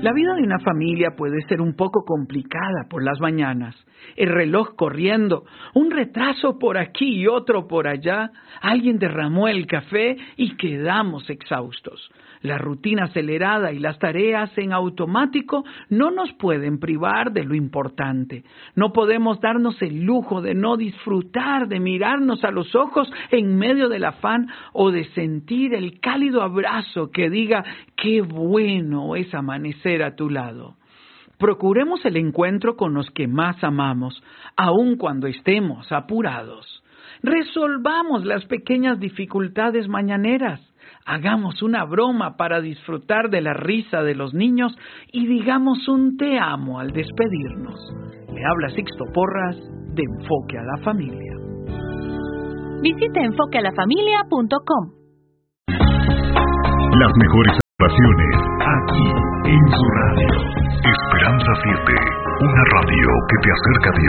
La vida de una familia puede ser un poco complicada por las mañanas. El reloj corriendo, un retraso por aquí y otro por allá. Alguien derramó el café y quedamos exhaustos. La rutina acelerada y las tareas en automático no nos pueden privar de lo importante. No podemos darnos el lujo de no disfrutar, de mirarnos a los ojos en medio del afán o de sentir el cálido abrazo que diga qué bueno es amanecer a tu lado. Procuremos el encuentro con los que más amamos, aun cuando estemos apurados. Resolvamos las pequeñas dificultades mañaneras. Hagamos una broma para disfrutar de la risa de los niños y digamos un te amo al despedirnos. Le habla Sixto Porras de Enfoque a la Familia. Visite enfoquealafamilia.com. Las mejores oraciones aquí en su radio. Esperanza 7, una radio que te acerca a Dios.